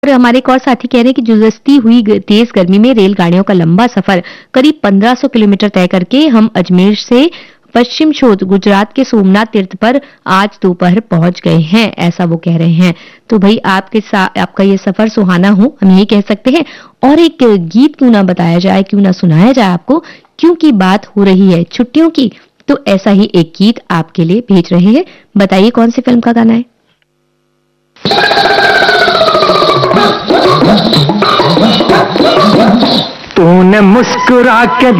और हमारे एक और साथी कह रहे हैं कि जुजस्ती हुई तेज गर्मी में रेलगाड़ियों का लंबा सफर करीब 1500 किलोमीटर तय करके हम अजमेर से पश्चिम छोर गुजरात के सोमनाथ तीर्थ पर आज दोपहर पहुंच गए हैं, ऐसा वो कह रहे हैं। तो भाई आपके साथ आपका ये सफर सुहाना हो, हम यही कह सकते हैं। और एक गीत क्यों ना बताया जाए, क्यों ना सुनाया जाए आपको, क्योंकि बात हो रही है छुट्टियों की, तो ऐसा ही एक गीत आपके लिए भेज रहे हैं। बताइए कौन सी फिल्म का गाना है। तूने मुस्कुरा के